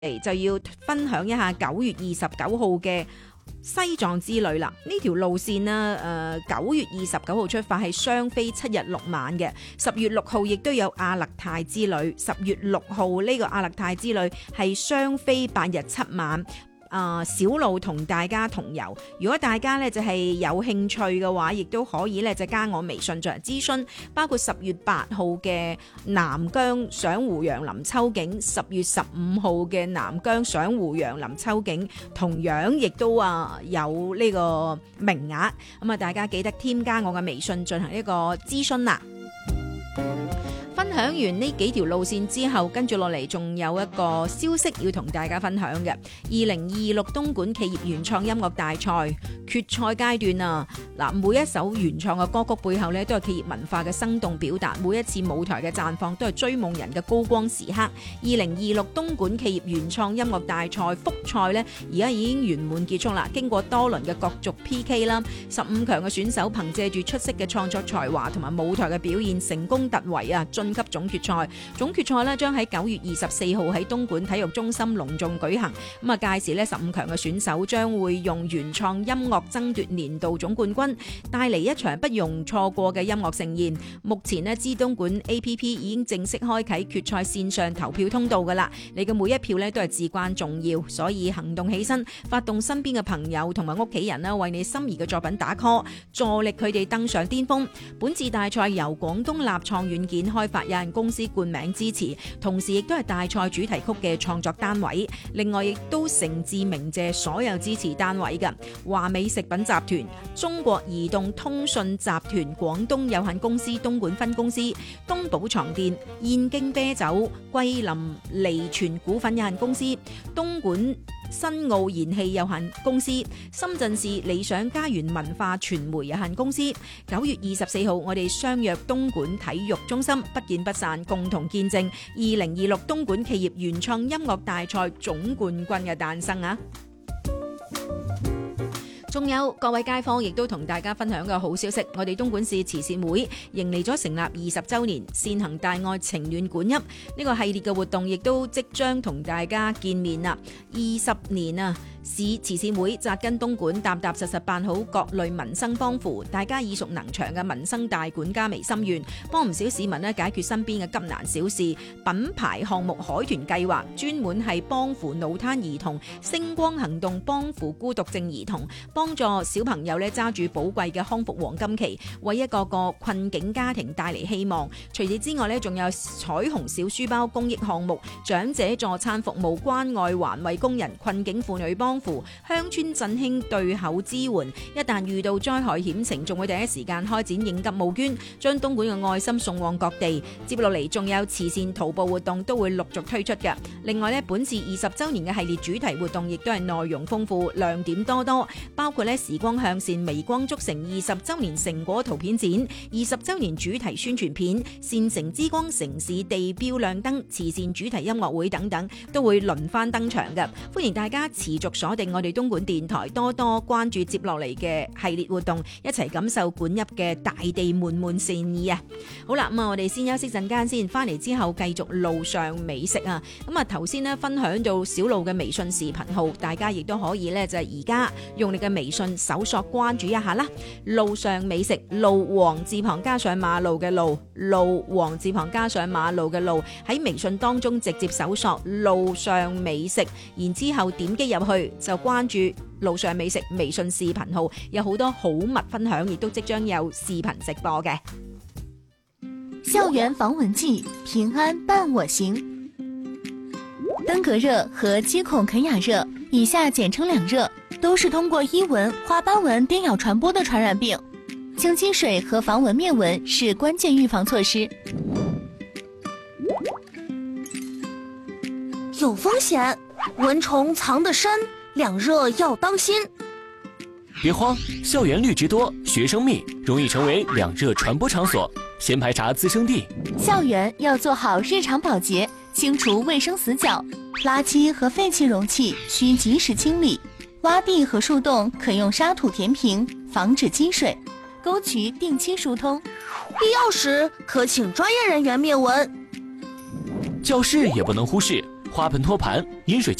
就要分享一下9月29號嘅西藏之旅啦。呢條路線呢，9月29號出發係雙飛7日6晚嘅。10月6號亦都有阿勒泰之旅。10月6號呢個阿勒泰之旅係雙飛8日7晚。小路同大家同遊，如果大家咧就係有興趣嘅話，亦都可以咧就加我微信進行諮詢，包括10月8號嘅南疆賞湖楊林秋景，10月15號嘅南疆賞湖楊林秋景，同樣亦都有呢個名額，咁大家記得添加我嘅微信進行一個諮詢啦。分享完呢幾條路線之後，跟住落嚟仲有一個消息要同大家分享嘅。2026東莞企業原創音樂大賽決賽階段啊！嗱，每一首原創嘅歌曲背後呢，都係企業文化嘅生動表達，每一次舞台嘅綻放都係追夢人嘅高光時刻。2026東莞企業原創音樂大賽複賽呢，而家已經圓滿結束啦。經過多輪嘅角逐 PK 啦，15強嘅選手憑借住出色嘅創作才華同埋舞台嘅表現，成功突圍晉級總決賽。總決賽呢，將喺9月24號喺東莞體育中心隆重舉行。咁屆時呢，15強嘅選手將會用原創音樂爭奪年度總冠軍，帶嚟一場不容錯過嘅音樂盛宴。目前呢，知東莞 APP 已經正式開啟決賽線上投票通道噶啦，你嘅每一票呢都係至關重要，所以行動起身，發動身邊嘅朋友同埋屋企人啦，為你心儀嘅作品打 call， 助力佢哋登上巔峰。本次大賽由廣東立創軟件開發有限公司冠名支持，同時亦都係大賽主題曲嘅創作單位。另外亦都誠摯鳴謝所有支持單位嘅華美食品集團、中國移動通訊集團廣東有限公司東莞分公司、東寶床墊、燕京啤酒、桂林利泉股份有限公司、東莞新奧燃氣有限公司、深圳市理想家園文化傳媒有限公司。9月24號，我哋相約東莞體育中心，不見不散，共同見證2026東莞企業原創音樂大賽總冠軍嘅誕生啊！仲有各位街坊，亦都同大家分享個好消息，我哋東莞市慈善會迎嚟咗成立20週年，善行大愛情願館一呢個系列嘅活動，亦都即將同大家見面啦。20年啊！市慈善會扎根東莞，踏踏實實辦好各類民生幫扶，大家耳熟能詳嘅民生大管家微心願，幫唔少市民咧解決身邊嘅急難小事。品牌項目海豚計劃專門係幫扶腦癱兒童，星光行動幫扶孤獨症兒童，幫助小朋友咧揸住寶貴嘅康復黃金期，為一個個困境家庭帶嚟希望。除此之外咧，仲有彩虹小書包公益項目、長者助餐服務、關愛環衛工人、困境婦女幫扶、鄉村振興對口支援，一旦遇到災害險情，仲會第一時間開展應急募捐，將東莞嘅愛心送往各地。接落嚟仲有慈善徒步活動都會陸續推出嘅。另外呢，本次20週年嘅系列主題活動亦都係內容豐富、亮點多多，包括呢時光向善、微光築成20週年成果圖片展、20週年主題宣傳片、善城之光城市地標亮燈、慈善主題音樂會等等，都會輪番登場嘅。歡迎大家持續鎖定我哋東莞電台，多多關注接落嚟嘅系列活動，一齊感受管邑嘅大地滿滿善意啊！好啦，咁我哋先休息陣間先，翻嚟之後繼續路上美食啊！頭先呢分享到小路嘅微信視頻號，大家亦都可以呢，就係而家用你嘅微信搜索關注一下啦。路上美食，路王字旁加上馬路嘅路，路王字旁加上馬路嘅路，喺微信當中直接搜索路上美食，然之後點擊入去就關注路上美食微信視頻號，有好多好物分享，亦都即將有視頻直播嘅。 校園防蚊季，平安伴我行。登革熱和基孔肯雅熱，以下簡稱兩熱，都是通過伊蚊、花斑蚊叮咬傳播的傳染病。清清水和防蚊滅蚊是關鍵預防措施。 有風險，蚊蟲藏得深，兩熱要當心。 別慌，校園綠植多，學生密，容易成為兩熱傳播場所，先排查滋生地。 校園要做好日常保潔，清除衛生死角，垃圾和廢棄容器需及時清理，洼地和樹洞可用沙土填平，防止積水，溝渠定期疏通， 必要時可請專業人員滅蚊。 教室也不能忽視， 花盆托盘、饮水